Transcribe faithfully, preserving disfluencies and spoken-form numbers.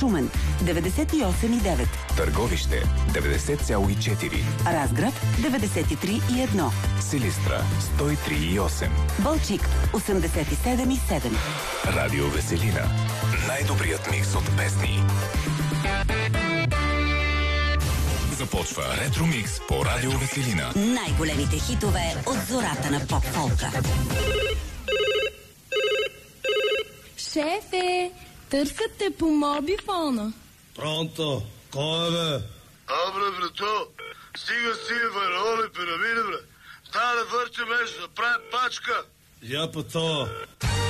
Шумен деветдесет и осем и девет, Търговище деветдесет цяло и четири, Разград деветдесет и три и едно, Силистра сто и три и осем, Балчик осемдесет и седем и седем. Радио Веселина. Най-добрият микс от песни. Започва Ретро Микс по Радио Веселина. Най-големите хитове от зората на поп-фолка. Шефе, търсят те по мобифона. Пронто, кой е, бе? Абре, брато, стига с тия фараони пирамиди, бре. Става да върче между да правим пачка. Я по това.